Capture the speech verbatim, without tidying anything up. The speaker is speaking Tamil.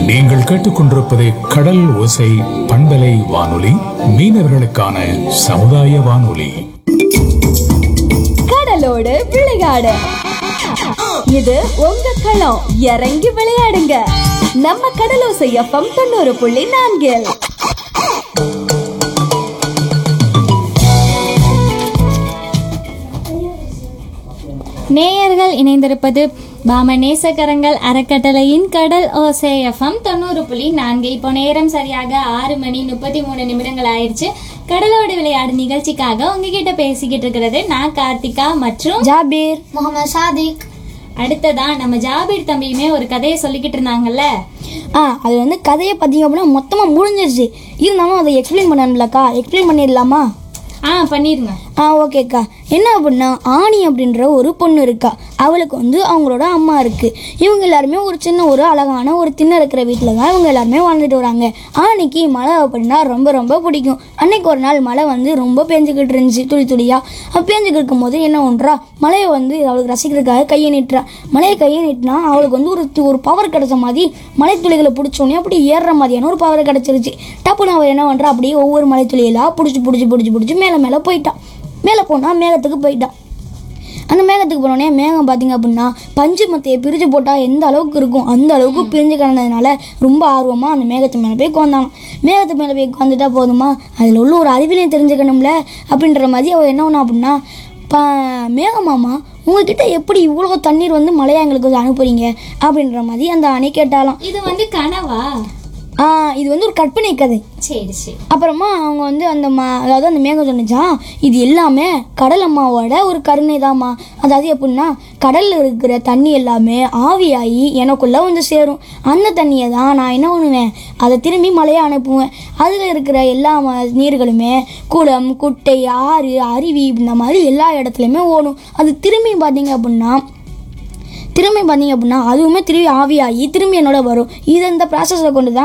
நீங்கள் கேட்டுக்கொண்டிருப்பது கடல் ஓசை பண்பலை வானொலி, மீனவர்களுக்கான சமுதாய வானொலி. கடலோடு விளையாடு, இது உங்க களம். இறங்கி விளையாடுங்க, நம்ம கடலோசை எஃப்எம் தொண்ணூறு புள்ளி நான்கில். நேயர்கள் இணைந்திருப்பது பாம நேசக்கரங்கள் அறக்கட்டளையின் கடல் ஓசை எஃப்எம் தொண்ணூறு புள்ளி நான்கு. இப்போ நேரம் சரியாக ஆறு மணி முப்பத்தி மூணு நிமிடங்கள் ஆயிடுச்சு. கடலோடு விளையாடு நிகழ்ச்சிக்காக உங்ககிட்ட பேசிக்கிட்டு இருக்கிறது நான் கார்த்திகா மற்றும் ஜாபீர் முகமது சாதிக். அடுத்ததா நம்ம ஜாபீர் தம்பியுமே ஒரு கதையை சொல்லிக்கிட்டு இருந்தாங்கல்ல. ஆ அது வந்து கதையை பார்த்தீங்க அப்படின்னா மொத்தமாக முடிஞ்சிருச்சு. இருந்தாலும் அதை எக்ஸ்பிளைன் பண்ணணும்லக்கா, எக்ஸ்பிளைன் பண்ணிடலாமா? ஆ பண்ணிருங்க. ஆ ஓகேக்கா. என்ன அப்படின்னா, ஆணி அப்படின்ற ஒரு பொண்ணு இருக்கா. அவளுக்கு வந்து அவங்களோட அம்மா இருக்கு. இவங்க எல்லாருமே ஒரு சின்ன ஒரு அழகான ஒரு திண்ணை இருக்கிற வீட்டில் தான் இவங்க எல்லாருமே வாழ்ந்துட்டு வராங்க. ஆணிக்கு மழை அப்படின்னா ரொம்ப ரொம்ப பிடிக்கும். அன்னைக்கு ஒரு நாள் மழை வந்து ரொம்ப பேஞ்சுக்கிட்டு இருந்துச்சு, துளி துளியா. அப்போ பேஞ்சுக்கிட்டு இருக்கும் போது என்ன ஒன்றா மழையை வந்து அவளுக்கு ரசிக்கிறதுக்காக கையை நீட்டுறா. மழையை கையை நீட்டினா அவளுக்கு வந்து ஒரு ஒரு பவர் கிடைச்ச மாதிரி மலை துளிகளை பிடிச்சோன்னே அப்படி ஏறுற மாதிரியான ஒரு பவர் கிடைச்சிருச்சு. டப்புன்னு அவள் என்ன பண்ணுறா, அப்படியே ஒவ்வொரு மலை துளியெல்லாம் பிடிச்சி பிடிச்சி பிடிச்சி பிடிச்சி மேலே மேலே போயிட்டான். மேலே போனால் மேகத்துக்கு போயிட்டான். அந்த மேகத்துக்கு போனோடனே மேகம் பார்த்திங்க அப்படின்னா பஞ்சு மத்தையை பிரித்து போட்டால் எந்த அளவுக்கு இருக்கும் அந்த அளவுக்கு பிரிஞ்சு கிடந்ததுனால ரொம்ப ஆர்வமாக அந்த மேகத்து மேலே போய் உட்காந்தாலும். மேகத்து மேலே போய் உட்காந்துட்டா போதுமா, அதில் உள்ள ஒரு அறிவிலையும் தெரிஞ்சுக்கணும்ல அப்படின்ற மாதிரி அவள் என்ன ஒன்று அப்படின்னா, ப மேகமாமா உங்ககிட்ட எப்படி இவ்வளோ தண்ணீர் வந்து மழையா எங்களுக்கு அனுப்புறீங்க அப்படின்ற மாதிரி அந்த அணை கேட்டாலாம். இது வந்து கனவா? ஆ இது வந்து ஒரு கற்பனை கதை. சரி சரி. அப்புறமா அவங்க வந்து அந்த மா அதாவது அந்த மேகம் சொன்னிச்சான், இது எல்லாமே கடல் அம்மாவோட ஒரு கருணை தாம்மா. அதாவது எப்படின்னா, கடலில் இருக்கிற தண்ணி எல்லாமே ஆவியாகி எனக்குள்ளே வந்து சேரும். அந்த தண்ணியை தான் நான் என்ன பண்ணுவேன், அதை திரும்பி மழையாக அனுப்புவேன். அதில் இருக்கிற எல்லா நீர்களுமே குளம், குட்டை, ஆறு, அருவி இந்த மாதிரி எல்லா இடத்துலையுமே ஓடும். அது திரும்பி பார்த்தீங்க அப்படின்னா திரும்பி பார்த்தீங்க அப்படின்னா அதுவுமே திரும்பி ஆவியாகி திரும்பி என்னோட வரும். இது இந்த ப்ராசஸை கொண்டு தான்